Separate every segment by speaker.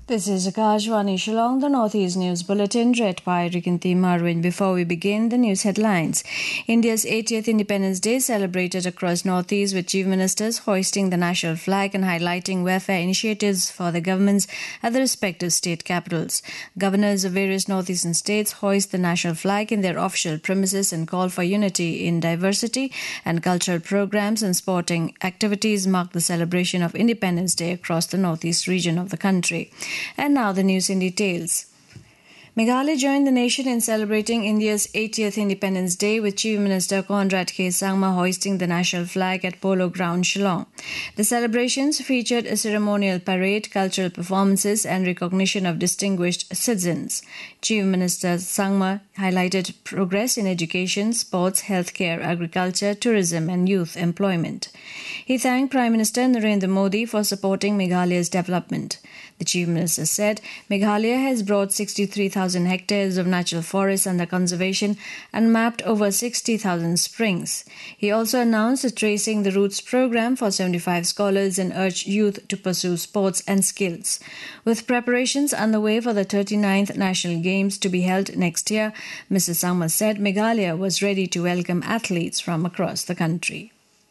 Speaker 1: This is Akashvani Shillong, the Northeast News Bulletin, read by Rikinti Marwin. Before we begin, the news headlines. India's 80th Independence Day celebrated across Northeast with Chief Ministers hoisting the national flag and highlighting welfare initiatives for the governments at the respective state capitals. Governors of various Northeastern states hoist the national flag in their official premises and call for unity in diversity, and cultural programs and sporting activities mark the celebration of Independence Day across the Northeast region of the country. And now the news in details. Meghalaya joined the nation in celebrating India's 80th Independence Day with Chief Minister Conrad K. Sangma hoisting the national flag at Polo Ground, Shillong. The celebrations featured a ceremonial parade, cultural performances and recognition of distinguished citizens. Chief Minister Sangma highlighted progress in education, sports, healthcare, agriculture, tourism and youth employment. He thanked Prime Minister Narendra Modi for supporting Meghalaya's development. The Chief Minister said Meghalaya has brought 63,000 hectares of natural forests under conservation and mapped over 60,000 springs. He also announced a Tracing the Roots program for 75 scholars and urged youth to pursue sports and skills. With preparations underway for the 39th National Games to be held next year, Mr. Sangma said Meghalaya was ready to welcome athletes from across the country.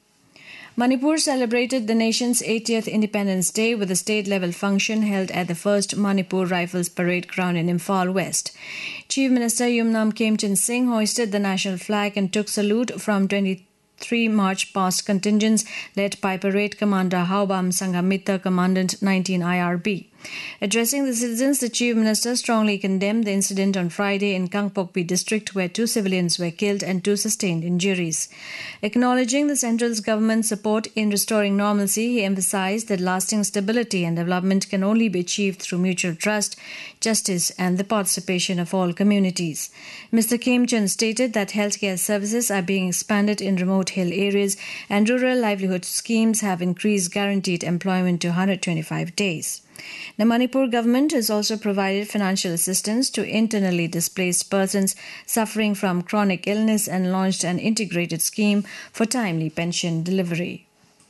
Speaker 1: Manipur celebrated the nation's 80th Independence Day with a state-level function held at the 1st Manipur Rifles Parade Ground in Imphal West. Chief Minister Yumnam Khemchand Singh hoisted the national flag and took salute from 23 march-past contingents led by Parade Commander Haobam Sanghamita, Commandant 19 IRB. Addressing the citizens, the Chief Minister strongly condemned the incident on Friday in Kangpokpi district where 2 civilians were killed and 2 sustained injuries. Acknowledging the central government's support in restoring normalcy, he emphasized that lasting stability and development can only be achieved through mutual trust, justice and the participation of all communities. Mr. Khemchand stated that healthcare services are being expanded in remote hill areas and rural livelihood schemes have increased guaranteed employment to 125 days. The Manipur government has also provided financial assistance to internally displaced persons suffering from chronic illness and launched an integrated scheme for timely pension delivery.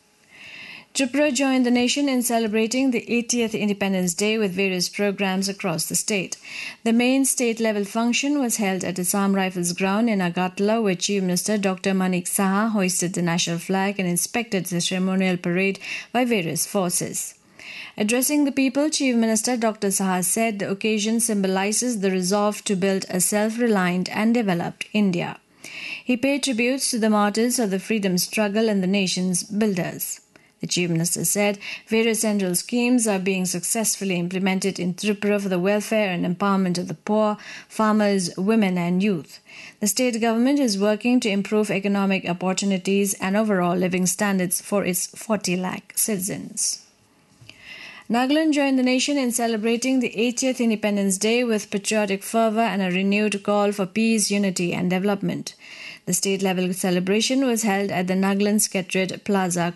Speaker 1: Tripura joined the nation in celebrating the 80th Independence Day with various programs across the state. The main state-level function was held at Assam Rifles Ground in Agartala, where Chief Minister Dr. Manik Saha hoisted the national flag and inspected the ceremonial parade by various forces. Addressing the people, Chief Minister Dr. Saha said the occasion symbolizes the resolve to build a self-reliant and developed India. He paid tributes to the martyrs of the freedom struggle and the nation's builders. The Chief Minister said various central schemes are being successfully implemented in Tripura for the welfare and empowerment of the poor, farmers, women and youth. The state government is working to improve economic opportunities and overall living standards for its 40 lakh citizens. Nagaland joined the nation in celebrating the 80th Independence Day with patriotic fervour and a renewed call for peace, unity and development. The state-level celebration was held at the Nagaland Secretariat Plaza